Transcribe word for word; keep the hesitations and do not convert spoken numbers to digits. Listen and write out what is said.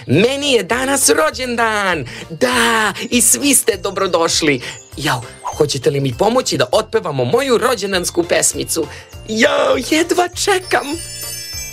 Meni je danas rođendan. Da, i svi ste dobrodošli. Jao, hoćete li mi pomoći da otpevamo moju rođendansku pesmicu? Jao, jedva čekam.